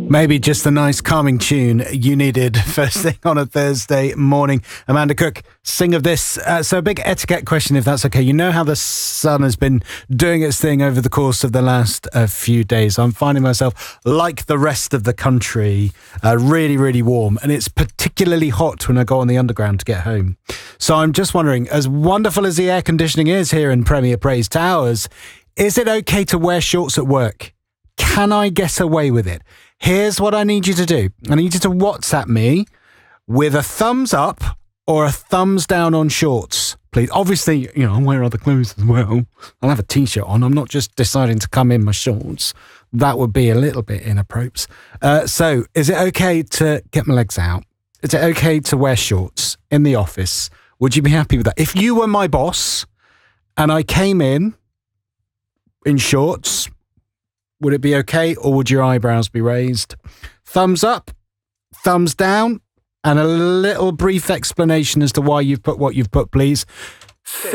Maybe just the nice calming tune you needed first thing on a Thursday morning. Amanda Cook, sing of this. So a big etiquette question, if that's okay. You know how the sun has been doing its thing over the course of the last few days. I'm finding myself, like the rest of the country, really, really warm. And it's particularly hot when I go on the underground to get home. So I'm just wondering, as wonderful as the air conditioning is here in Premier Praise Towers, is it okay to wear shorts at work? Can I get away with it? Here's what I need you to do. I need you to WhatsApp me with a thumbs up or a thumbs down on shorts, please. Obviously, I'll wear other clothes as well. I'll have a t-shirt on. I'm not just deciding to come in my shorts. That would be a little bit inappropriate. So is it okay to get my legs out? Is it okay to wear shorts in the office? Would you be happy with that? If you were my boss and I came in shorts, would it be okay, or would your eyebrows be raised? Thumbs up, thumbs down, and a little brief explanation as to why you've put what you've put, please.